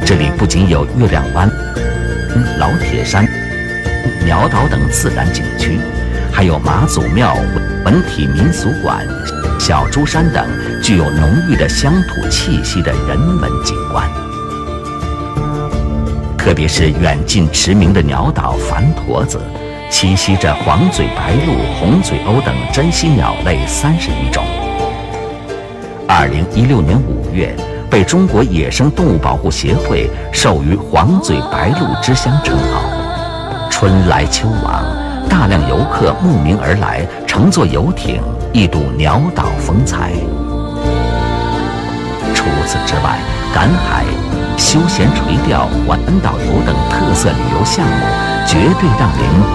这里不仅有月亮湾、老铁山、鸟岛等自然景区，还有妈祖庙、文体民俗馆、小珠山等具有浓郁的乡土气息的人文景观。特别是远近驰名的鸟岛繁驼子，栖息着黄嘴白鹭、红嘴鸥等珍稀鸟类31种。2016年5月，被中国野生动物保护协会授予黄嘴白鹭之乡称号。春来秋往，大量游客慕名而来，乘坐游艇一睹鸟岛风采。除此之外，赶海、休闲垂钓、环岛游等特色旅游项目绝对让您